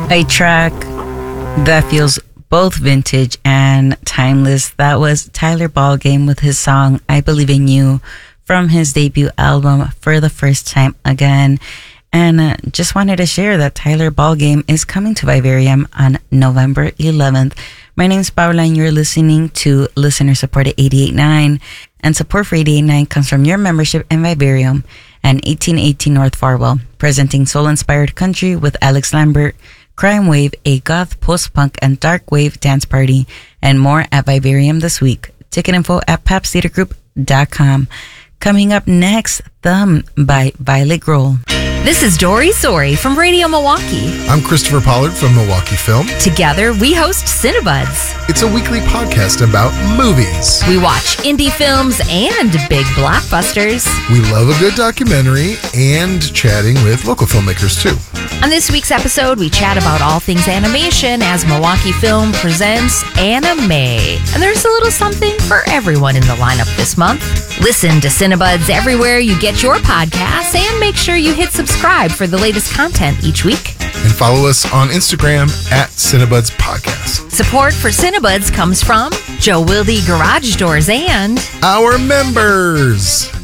A track that feels both vintage and timeless. That was Tyler Ballgame with his song I Believe in You from his debut album For the First Time Again. And just wanted to share that Tyler Ballgame is coming to Vivarium on November 11th. My name's Paula and you're listening to Listener Support at 88.9. And support for 88.9 comes from your membership in Vivarium and 1818 North Farwell, presenting soul-inspired country with Alex Lambert, Crime Wave, a goth, post-punk, and dark wave dance party, and more at Vivarium this week. Ticket info at papstheatergroup.com. Coming up next, Thumb by Violet Grohl. This is Dory Sori from Radio Milwaukee. I'm Christopher Pollard from Milwaukee Film. Together, we host Cinebuds. It's a weekly podcast about movies. We watch indie films and big blockbusters. We love a good documentary and chatting with local filmmakers, too. On this week's episode, we chat about all things animation as Milwaukee Film presents Anime. And there's a little something for everyone in the lineup this month. Listen to Cinebuds everywhere you get your podcasts and make sure you hit subscribe for the latest content each week. And follow us on Instagram at Cinebuds Podcast. Support for Cinebuds comes from Joe Wilde Garage Doors and our members.